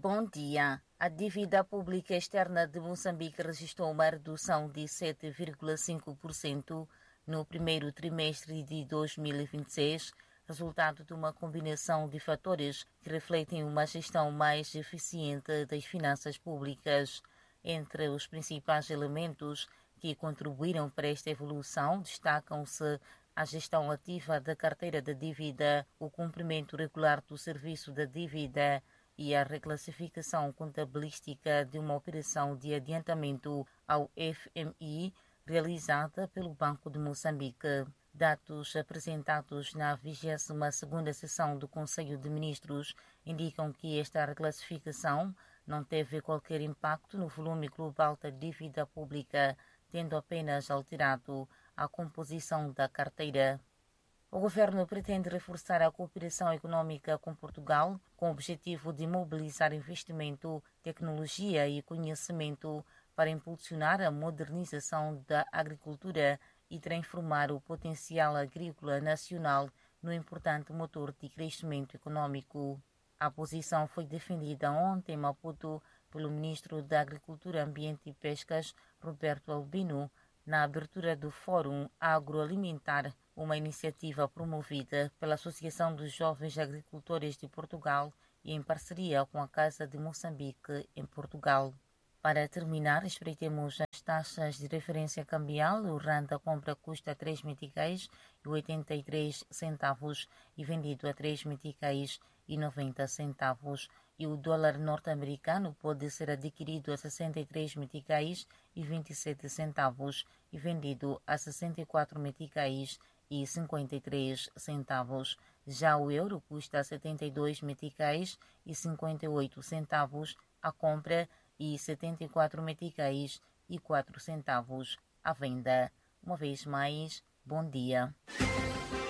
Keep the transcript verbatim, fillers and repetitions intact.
Bom dia. A dívida pública externa de Moçambique registrou uma redução de sete vírgula cinco por cento no primeiro trimestre de dois mil e vinte e seis, resultado de uma combinação de fatores que refletem uma gestão mais eficiente das finanças públicas. Entre os principais elementos que contribuíram para esta evolução destacam-se a gestão ativa da carteira de dívida, o cumprimento regular do serviço da dívida e a reclassificação contabilística de uma operação de adiantamento ao F M I realizada pelo Banco de Moçambique. Dados apresentados na vigésima segunda sessão do Conselho de Ministros indicam que esta reclassificação não teve qualquer impacto no volume global da dívida pública, tendo apenas alterado a composição da carteira. O governo pretende reforçar a cooperação econômica com Portugal, com o objetivo de mobilizar investimento, tecnologia e conhecimento para impulsionar a modernização da agricultura e transformar o potencial agrícola nacional no importante motor de crescimento econômico. A posição foi defendida ontem em Maputo pelo ministro da Agricultura, Ambiente e Pescas, Roberto Albino, na abertura do Fórum Agroalimentar, uma iniciativa promovida pela Associação dos Jovens Agricultores de Portugal e em parceria com a Casa de Moçambique em Portugal. Para terminar, espreitemos as taxas de referência cambial. O randa compra custa três meticais e oitenta e três centavos e vendido a três meticais e noventa centavos. E o dólar norte-americano pode ser adquirido a sessenta e três meticais e vinte e sete centavos e vendido a sessenta e quatro meticais e cinquenta e três centavos. Já o euro custa setenta e dois meticais e cinquenta e oito centavos a compra e setenta e quatro meticais e quatro centavos à venda. Uma vez mais, bom dia.